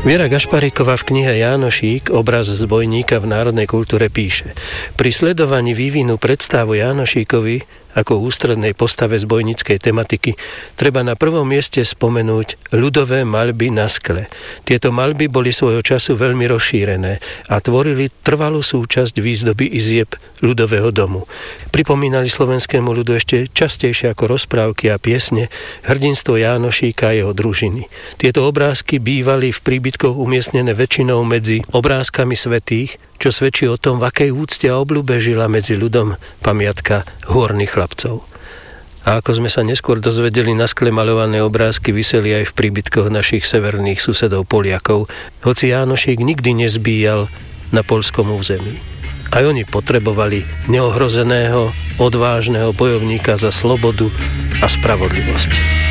Viera Gašparíková v knihe Jánošík, obraz zbojníka v národnej kultúre píše: Pri sledovaní vývinu predstavu Jánošíkovi ako ústrednej postave zbojníckej tematiky treba na prvom mieste spomenúť ľudové maľby na skle. Tieto maľby boli svojho času veľmi rozšírené a tvorili trvalú súčasť výzdoby izieb ľudového domu. Pripomínali slovenskému ľudu ešte častejšie ako rozprávky a piesne hrdinstvo Jánošíka a jeho družiny. Tieto obrázky bývali v príbytkoch umiestnené väčšinou medzi obrázkami svätých, čo svedčí o tom, v akej úcte a obľúbe žila medzi ľudom pamiatka hórnych chlapcov. A ako sme sa neskôr dozvedeli, na skle maľované obrázky viseli aj v príbytkoch našich severných susedov Poliakov, hoci Jánošík nikdy nezbíjal na poľskom území. Aj oni potrebovali neohrozeného, odvážneho bojovníka za slobodu a spravodlivosť.